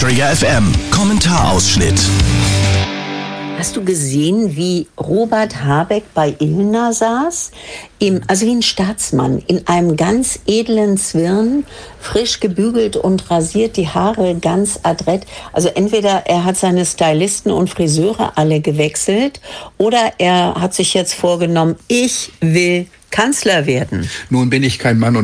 Träger FM. Kommentarausschnitt. Hast du gesehen, wie Robert Habeck bei Ilna saß? Also wie ein Staatsmann, in einem ganz edlen Zwirn, frisch gebügelt und rasiert, die Haare ganz adrett. Also entweder er hat seine Stylisten und Friseure alle gewechselt oder er hat sich jetzt vorgenommen, ich will Kanzler werden. Nun bin ich kein Mann und